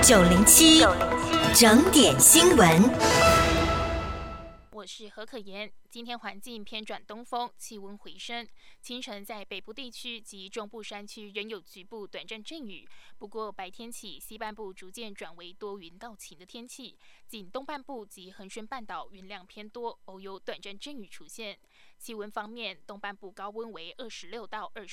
907整点新闻。 我是何可言。今天环境偏转东风，气温回升。清晨在北部地区及中部山区仍有局部短暂阵雨，不过白天起西半部逐渐转为多云到晴的天气，仅东半部及恒春半岛云量偏多，偶有短暂阵雨出现。气温方面，东半部高温为26到